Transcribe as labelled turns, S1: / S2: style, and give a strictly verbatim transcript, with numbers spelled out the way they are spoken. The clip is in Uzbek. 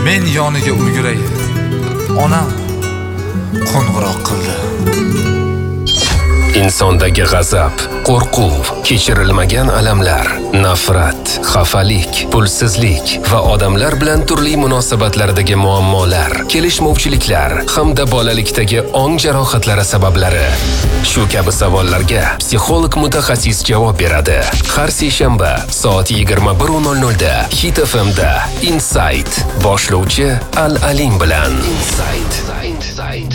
S1: men yoniga ulguray. Onam qo'ng'iroq qildi.
S2: Insondagi g'azab, qo'rquv, kechirilmagan alamlar, nafrat, xafalik, pulsizlik va odamlar bilan turli munosabatlardagi muammolar, kelishmovchiliklar hamda bolalikdagi ong jarohatlari sabablari. Shu kabi savollarga psixolog mutaxassis javob beradi. Har seshanba soat yigirma bir nol nol da Hit F M da Insight boshlovchi Al Alim bilan. Insight.